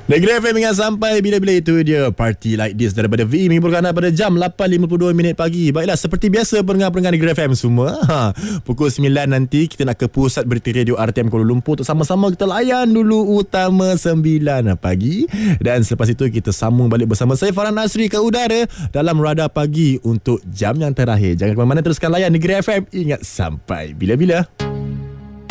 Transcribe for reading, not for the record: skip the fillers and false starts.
Negeri FM ingat sampai bila-bila itu dia Party Like This daripada VE menghiburkan anda pada jam 8.52 pagi. Baiklah, seperti biasa pendengar-pendengar Negeri FM semua, pukul 9 nanti kita nak ke pusat berita radio RTM Kuala Lumpur untuk sama-sama kita layan dulu utama 9 pagi. Dan selepas itu kita sambung balik bersama saya Farhan Nasri ke udara dalam Radar Pagi untuk jam yang terakhir. Jangan ke mana-mana, teruskan layan Negeri FM ingat sampai bila-bila.